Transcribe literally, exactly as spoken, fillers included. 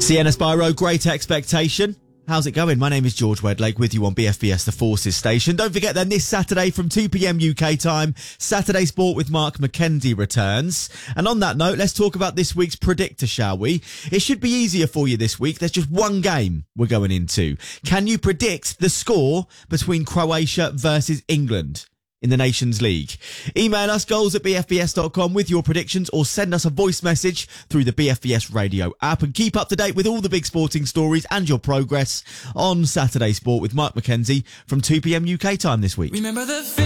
Sienna Spyro, Great Expectation. How's it going? My name is George Wedlake with you on B F B S The Forces station. Don't forget then this Saturday from two p.m. U K time, Saturday Sport with Mark McKenzie returns. And on that note, let's talk about this week's predictor, shall we? It should be easier for you this week. There's just one game we're going into. Can you predict the score between Croatia versus England in the Nations League? Email us goals at b f b s dot com with your predictions or send us a voice message through the B F B S radio app, and keep up to date with all the big sporting stories and your progress on Saturday Sport with Mark McKenzie from two p.m. U K time this week. Remember the